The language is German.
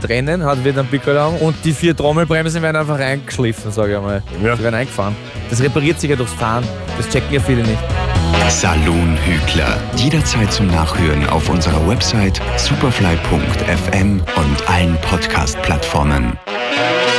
trennen, wird ein Pickel haben und die 4 Trommelbremsen werden einfach eingeschliffen, sage ich einmal. Ja. Die werden eingefahren. Das repariert sich ja durchs Fahren. Das checken ja viele nicht. Saloon Hügler. Jederzeit zum Nachhören auf unserer Website superfly.fm und allen Podcast-Plattformen.